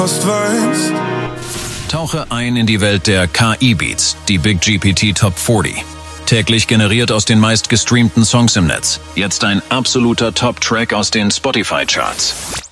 Ost-West. Tauche ein in die Welt der KI-Beats, die Big GPT Top 40. Täglich generiert aus den meist gestreamten Songs im Netz. Jetzt ein absoluter Top-Track aus den Spotify-Charts.